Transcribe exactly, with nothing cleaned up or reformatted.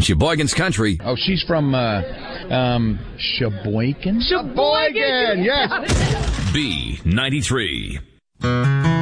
Sheboygan's Country. Oh, she's from, uh, um, Sheboygan? Sheboygan, yes. B ninety-three.